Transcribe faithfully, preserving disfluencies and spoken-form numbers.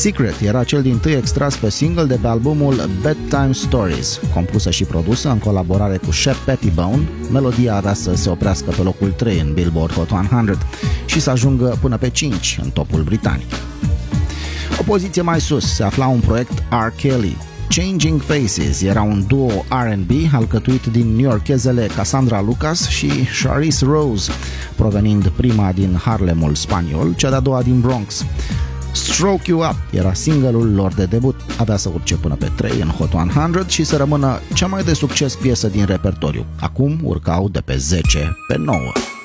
Secret era cel dintâi extras pe single de pe albumul Bedtime Stories, compusă și produsă în colaborare cu Shep Pettibone. Melodia avea să se oprească pe locul trei în Billboard Hot o sută și să ajungă până pe cinci în topul britanic. O poziție mai sus se afla un proiect R. Kelly. Changing Faces era un duo R and B alcătuit din newyorkezele Cassandra Lucas și Charisse Rose, provenind prima din Harlemul spaniol, cea de-a doua din Bronx. Stroke You Up era single-ul lor de debut, avea să urce până pe trei în Hot o sută și să rămână cea mai de succes piesă din repertoriu. Acum urcau de pe zece pe nouă.